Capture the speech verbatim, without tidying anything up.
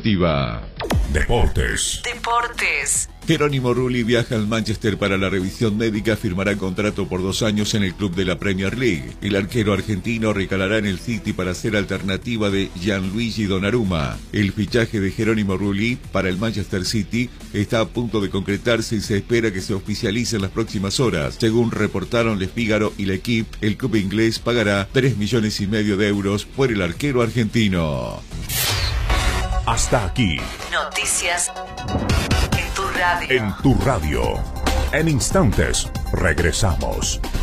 deportiva. Deportes. Deportes. Jerónimo Rulli viaja al Manchester para la revisión médica, firmará contrato por dos años en el club de la Premier League. El arquero argentino recalará en el City para ser alternativa de Gianluigi Donnarumma. El fichaje de Jerónimo Rulli para el Manchester City está a punto de concretarse y se espera que se oficialice en las próximas horas. Según reportaron Le Figaro y L'Equipe, el club inglés pagará tres millones y medio de euros por el arquero argentino. Hasta aquí. Noticias en tu radio. En tu radio. En instantes, regresamos.